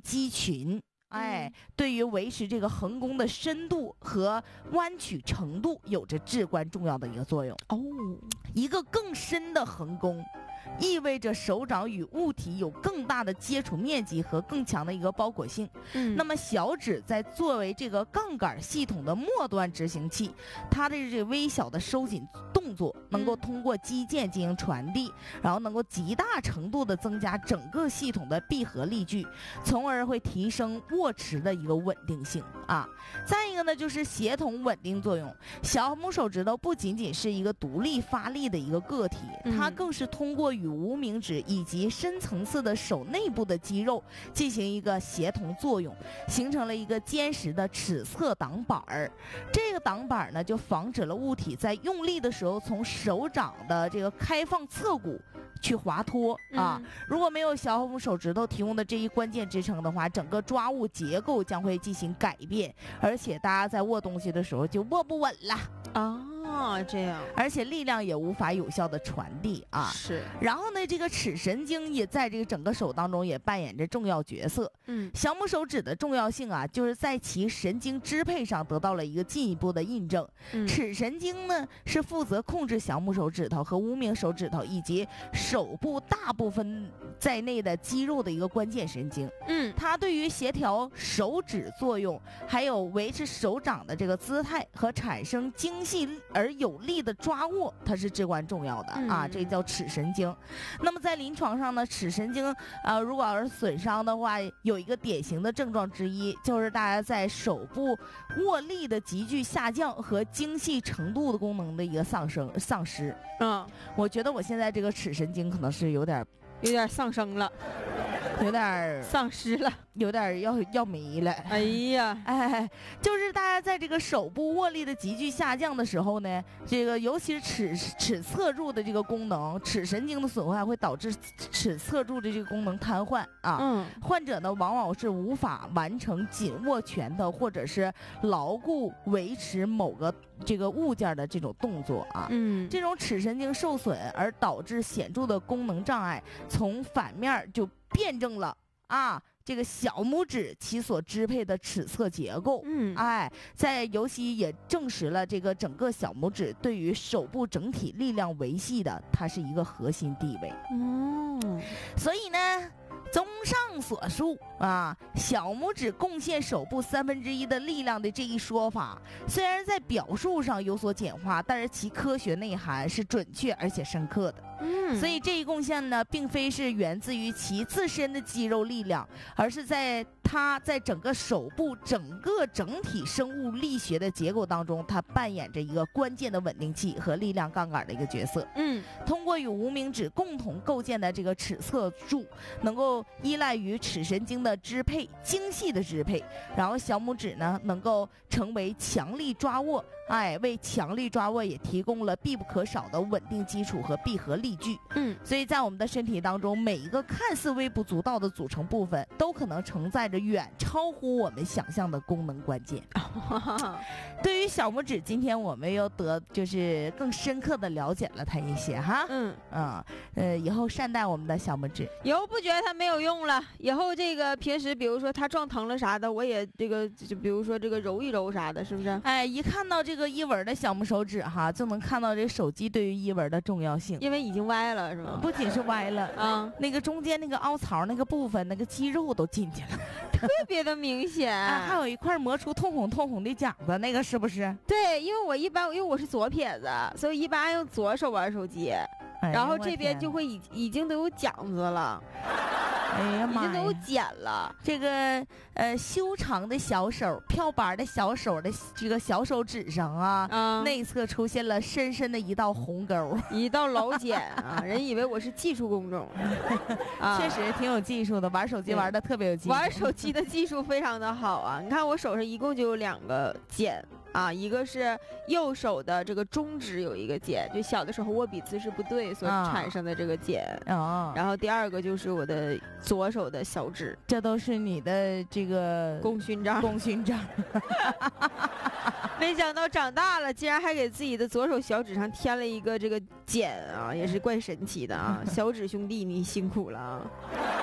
肌群。对于维持这个横弓的深度和弯曲程度有着至关重要的一个作用。一个更深的横弓意味着手掌与物体有更大的接触面积和更强的一个包裹性。那么小指在作为这个杠杆系统的末端执行器，它的这个微小的收紧动作能够通过肌腱进行传递，然后能够极大程度的增加整个系统的闭合力矩，从而会提升握持的一个稳定性啊。再一个呢，就是协同稳定作用。小拇手指头不仅仅是一个独立发力的一个个体，它更是通过与无名指以及深层次的手内部的肌肉进行一个协同作用，形成了一个坚实的尺侧挡板儿。这个挡板呢，就防止了物体在用力的时候从手掌的这个开放侧骨去滑脱啊。如果没有小拇手指头提供的这一关键支撑的话，整个抓物结构将会进行改变，而且大家在握东西的时候就握不稳了这样， 而且力量也无法有效的传递啊。 是。 然后呢，这个尺神经也在这个整个手当中也扮演着重要角色。小拇手指的重要性啊，就是在其神经支配上得到了一个进一步的印证。尺神经呢，是负责控制小拇手指头和无名手指头以及手部大部分在内的肌肉的一个关键神经。它对于协调手指作用，还有维持手掌的这个姿态和产生精细而有力的抓握，它是至关重要的啊。这叫尺神经。那么在临床上呢，尺神经如果要是损伤的话，有一个典型的症状之一，就是大家在手部握力的急剧下降和精细程度的功能的一个丧失。我觉得我现在这个尺神经可能是有点丧生了， 有点丧失了， 有点要没了。就是大家在这个手部握力的急剧下降的时候呢，这个尤其是尺侧柱的这个功能，尺神经的损坏会导致尺侧柱的这个功能瘫痪啊。患者呢往往是无法完成紧握拳头或者是牢固维持某个这个物件的这种动作啊。这种尺神经受损而导致显著的功能障碍，从反面就辩证了这个小拇指其所支配的尺侧结构。在尤其也证实了这个整个小拇指对于手部整体力量维系的，它是一个核心地位。所以呢，综上所述小拇指贡献手部1/3的力量的这一说法，虽然在表述上有所简化，但是其科学内涵是准确而且深刻的。所以这一贡献呢，并非是源自于其自身的肌肉力量，而是它在整个手部整体生物力学的结构当中，它扮演着一个关键的稳定器和力量杠杆的一个角色。通过与无名指共同构建的这个尺侧柱，能够依赖于尺神经的支配，精细的支配，然后小拇指呢能够成为强力抓握，为强力抓握也提供了必不可少的稳定基础和闭合力矩。所以在我们的身体当中，每一个看似微不足道的组成部分，都可能承载着远超乎我们想象的功能关键。对于小拇指，今天我们又就是更深刻的了解了它一些以后善待我们的小拇指。 以后不觉得它没有用了，以后这个平时比如说它撞疼了啥的，我也这个就比如说这个揉一揉啥的，是不是？ 一看到这个一纹的小拇手指就能看到这手机对于一纹的重要性， 因为已经歪了是吗？ 不仅是歪了那个中间那个凹槽那个部分，那个肌肉都进去了， 特别的明显。 还有一块磨出通红的茧子，那个是不是？ 对，因为我是左撇子，所以一般用左手玩手机，然后这边就会已经都有茧子了。已经都有茧了。 这个修长的小手，漂白的小手的这个小手指上内侧出现了深深的一道红沟， 一道老茧人以为我是技术工种确实挺有技术的，玩手机玩的特别有技术， 玩手机的技术非常的好你看我手上一共就有2个茧一个是右手的这个中指有一个茧，就小的时候握笔姿势不对所产生的这个茧然后第2个就是我的左手的小指， 这都是你的这个功勋章。没想到长大了竟然还给自己的左手小指上添了一个这个茧也是怪神奇的小指兄弟你辛苦了